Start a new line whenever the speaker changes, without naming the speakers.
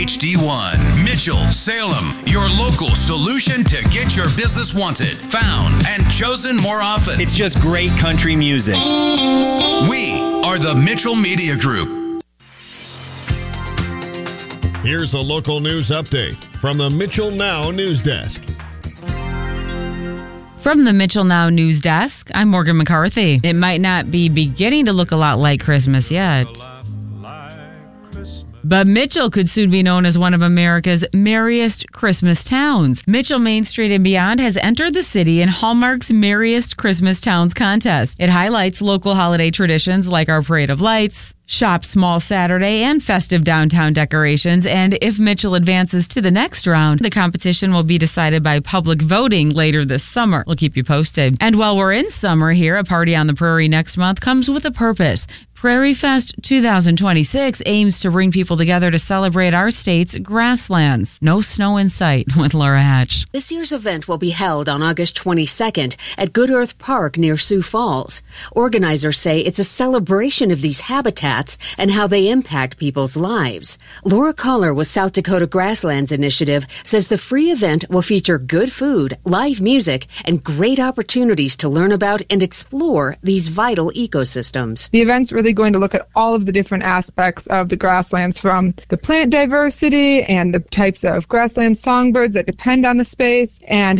HD1, Mitchell, Salem, your local solution to get your business wanted, found, and chosen more often.
It's just great country music.
We are the Mitchell Media Group.
Here's a local news update from the Mitchell Now News Desk.
From the Mitchell Now News Desk, I'm Morgan McCarthy. It might not be beginning to look a lot like Christmas yet, but Mitchell could soon be known as one of America's merriest Christmas towns. Mitchell Main Street and Beyond has entered the city in Hallmark's Merriest Christmas Towns contest. It highlights local holiday traditions like our Parade of Lights, Shop Small Saturday, and festive downtown decorations. And if Mitchell advances to the next round, the competition will be decided by public voting later this summer. We'll keep you posted. And while we're in summer here, a party on the prairie next month comes with a purpose. Prairie Fest 2026 aims to bring people together to celebrate our state's grasslands. No snow in sight with Laura Hatch.
This year's event will be held on August 22nd at Good Earth Park near Sioux Falls. Organizers say it's a celebration of these habitats and how they impact people's lives. Laura Kohler with South Dakota Grasslands Initiative says the free event will feature good food, live music, and great opportunities to learn about and explore these vital ecosystems.
The event's really going to look at all of the different aspects of the grasslands, from the plant diversity and the types of grassland songbirds that depend on the space, and